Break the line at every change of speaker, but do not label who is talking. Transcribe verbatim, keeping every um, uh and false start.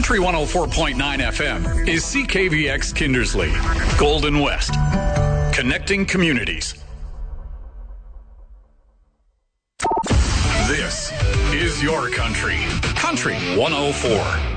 Country one oh four point nine F M is C K V X Kindersley, Golden West, connecting communities. This is your country. Country one oh four.